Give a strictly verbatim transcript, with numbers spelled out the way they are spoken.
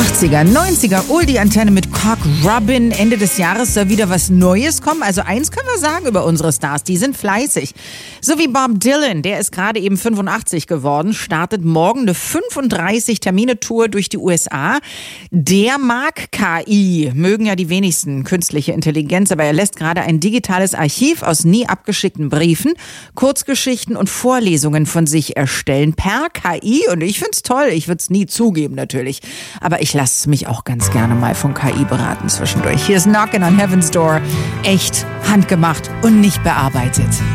achtziger, neunziger Oldie-Antenne mit Cock Robin. Ende des Jahres soll wieder was Neues kommen. Also eins können wir sagen über unsere Stars, die sind fleißig. So wie Bob Dylan, der ist gerade eben fünfundachtzig geworden, startet morgen eine fünfunddreißig-Termine-Tour durch die U S A. Der mag K I, mögen ja die wenigsten künstliche Intelligenz, aber er lässt gerade ein digitales Archiv aus nie abgeschickten Briefen, Kurzgeschichten und Vorlesungen von sich erstellen per K I. Und ich find's toll, ich würde es nie zugeben natürlich. Aber ich lasse mich auch ganz gerne mal von K I beraten zwischendurch. Hier ist Knockin' on Heaven's Door. Echt handgemacht und nicht bearbeitet.